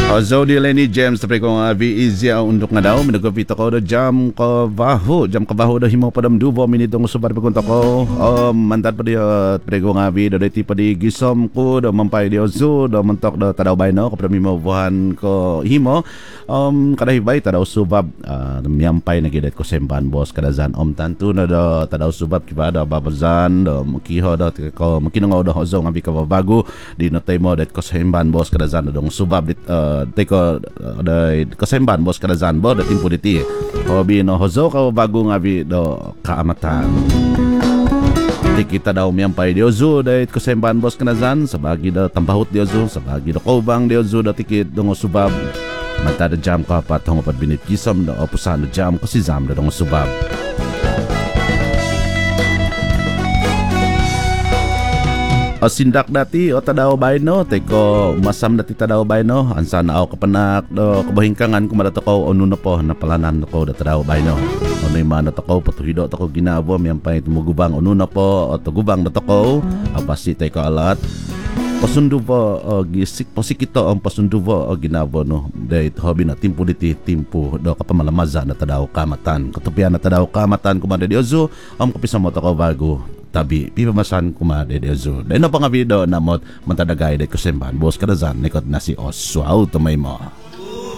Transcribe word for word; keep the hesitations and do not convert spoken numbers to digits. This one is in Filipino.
O Zodi Lenny James tapi ko nga vi izya undok nga daw minagapita ko do jam ka baho jam ka baho do himo padam dubo minitong subar pagunta ko um mantat pa di pre ko nga vi do ti pa di gisom ko do mampay di ozo do mentok do tadaw bay no kapra mi buhan ko himo um kada hibay tadaw subab uh, miampay na gidet ko semban boss kada zan om tantu na do tadaw subab kiba do babazan do kiho do ko makinangaw do ozo nga bi ka bago di no tay mo det ko semban boss kada zan do subab dit uh, teko da kasemban bos kada zanbo da timpo diti hobi no hozo ka bago nga bi do kaamatan kita daw miampay diozo da kasemban bos kada zan sabagi da tambahut diozo sabagi do kobang diozo da tikit dongo subab mata da jam ka pat hongo pat binit kisam da opusan da jam kasi zam da dongo subab o sindak dati o tadaw bay no teko masam dati tadaw bay no ansan aw kapanak do kabahingkangan kumada ko ono na po napalanan ko da tadaw bay no ono man na ko patuhido to ko ginabo miampay tumugubang ono na po o tugubang na to ko abasi teko alat pasundo po o gisik posikito ang pasundo po o ginabo no dahil hobi na timpo diti timpo do kapamalamaza na tadaw kamatan katupian na tadaw kamatan kumada di ozo ang kapisa mo to ko bago tabi pipamasan kumade de zo dahil na pang video na mot mantadagay de kusemban bos kadazan nikot na si Oswald tumay mo.